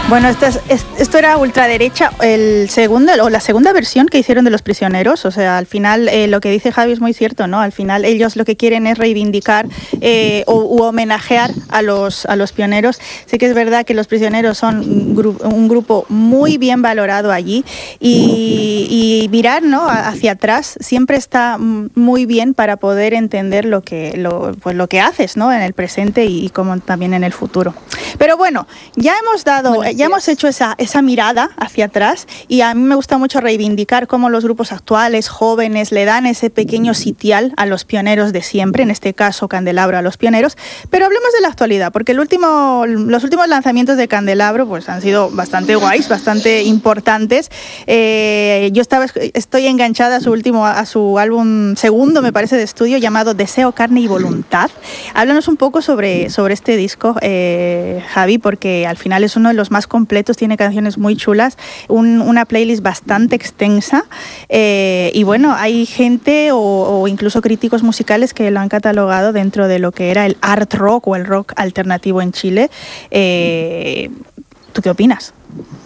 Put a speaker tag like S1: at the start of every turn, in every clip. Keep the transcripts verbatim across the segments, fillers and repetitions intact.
S1: Bueno, esto, es, esto era ultraderecha, el segundo, o la segunda versión que hicieron de Los Prisioneros. O sea, al final eh, lo que dice Javi es muy cierto, ¿no? Al final ellos lo que quieren es reivindicar eh, o u homenajear a los, a los pioneros. Sí que es verdad que Los Prisioneros son un, gru un grupo muy bien valorado allí y, y mirar, ¿no?, hacia atrás siempre está muy bien para poder entender lo que, lo, pues lo que haces, ¿no?, en el presente y, y como también en el futuro. Pero bueno, ya hemos dado... Bueno, ya hemos hecho esa, esa mirada hacia atrás y a mí me gusta mucho reivindicar cómo los grupos actuales, jóvenes, le dan ese pequeño sitial a los pioneros de siempre, en este caso Candelabro a los pioneros, pero hablemos de la actualidad, porque el último, los últimos lanzamientos de Candelabro pues, han sido bastante guays, bastante importantes. Eh, yo estaba, estoy enganchada a su último, a su álbum segundo, me parece, de estudio, llamado Deseo, Carne y Voluntad. Háblanos un poco sobre, sobre este disco, eh, Javi, porque al final es uno de los más completos, tiene canciones muy chulas, un, una playlist bastante extensa eh, y bueno, hay gente o, o incluso críticos musicales que lo han catalogado dentro de lo que era el art rock o el rock alternativo en Chile. Eh, ¿Tú qué opinas?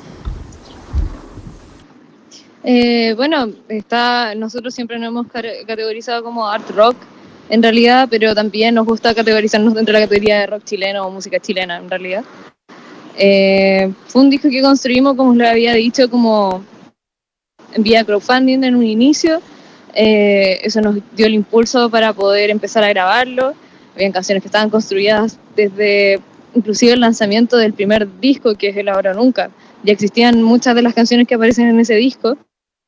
S2: Eh, bueno, está, nosotros siempre nos hemos categorizado como art rock en realidad, pero también nos gusta categorizarnos dentro de la categoría de rock chileno o música chilena en realidad. Eh, fue un disco que construimos, como les había dicho, como en vía crowdfunding en un inicio. Eh, eso nos dio el impulso para poder empezar a grabarlo. Habían canciones que estaban construidas desde inclusive el lanzamiento del primer disco, que es El Ahora o Nunca. Ya existían muchas de las canciones que aparecen en ese disco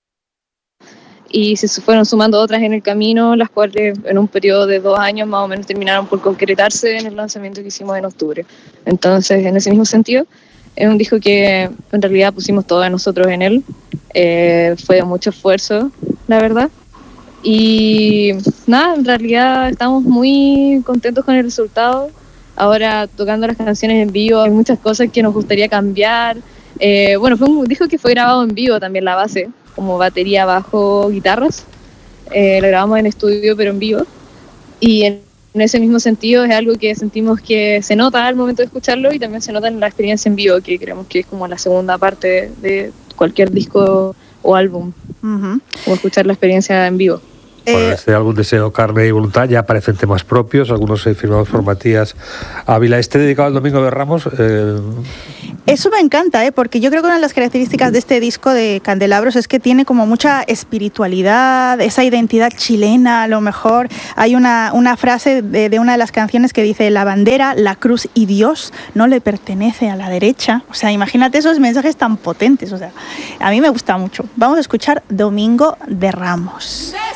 S2: y se fueron sumando otras en el camino, las cuales en un periodo de dos años más o menos terminaron por concretarse en el lanzamiento que hicimos en octubre. Entonces, en ese mismo sentido, es un disco que en realidad pusimos todos nosotros en él. Eh, fue de mucho esfuerzo, la verdad. Y nada, en realidad estamos muy contentos con el resultado. Ahora, tocando las canciones en vivo, hay muchas cosas que nos gustaría cambiar. Eh, bueno, fue un disco que fue grabado en vivo también, la base, como batería, bajo, guitarras. Eh, lo grabamos en estudio, pero en vivo. Y en, en ese mismo sentido es algo que sentimos que se nota al momento de escucharlo y también se nota en la experiencia en vivo, que creemos que es como la segunda parte de cualquier disco o álbum, uh-huh. Como escuchar la experiencia en vivo.
S3: Bueno, este álbum Deseo, Carne y Voluntad ya aparecen temas propios, algunos firmados por Matías Ávila. Este dedicado al Domingo de Ramos. Eh...
S1: Eso me encanta, ¿eh? Porque yo creo que una de las características de este disco de Candelabros es que tiene como mucha espiritualidad, esa identidad chilena. A lo mejor hay una, una frase de, de una de las canciones que dice: la bandera, la cruz y Dios no le pertenece a la derecha. O sea, imagínate esos mensajes tan potentes. O sea, a mí me gusta mucho. Vamos a escuchar Domingo de Ramos.